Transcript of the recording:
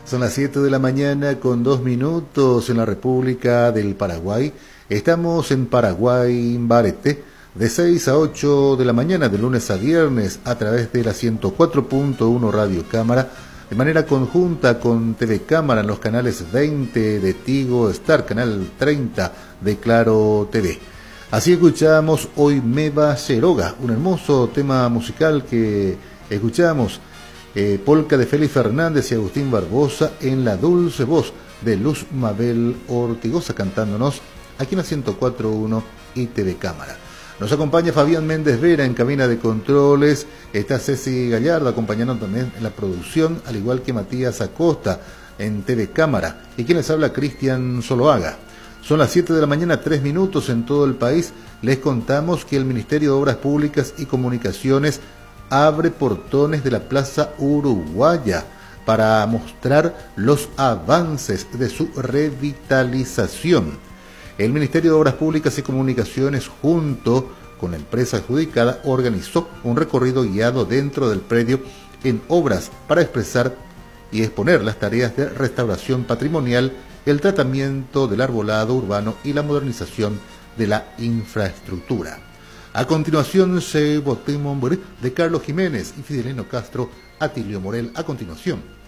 Son las 7 de la mañana con 2 minutos en la República del Paraguay. Estamos en Paraguay, Barete, de 6 a 8 de la mañana, de lunes a viernes, a través de la 104.1 Radio Cámara, de manera conjunta con TV Cámara en los canales 20 de Tigo Star, canal 30 de Claro TV. Así escuchamos Hoy Me Va Cheroga, un hermoso tema musical que escuchamos. Polka de Félix Fernández y Agustín Barbosa en la dulce voz de Luz Mabel Ortigosa cantándonos aquí en la 104.1 y TV Cámara. Nos acompaña Fabián Méndez Vera en cabina de controles, está Ceci Gallardo acompañándonos también en la producción, al igual que Matías Acosta en TV Cámara, y quien les habla, Cristian Zoloaga. Son las 7 de la mañana, 3 minutos en todo el país. Les contamos que el Ministerio de Obras Públicas y Comunicaciones abre portones de la Plaza Uruguaya para mostrar los avances de su revitalización. El Ministerio de Obras Públicas y Comunicaciones, junto con la empresa adjudicada, organizó un recorrido guiado dentro del predio en obras para expresar y exponer las tareas de restauración patrimonial, el tratamiento del arbolado urbano y la modernización de la infraestructura. A continuación, se votemos de Carlos Jiménez y Fidelino Castro, Atilio Morel. A continuación.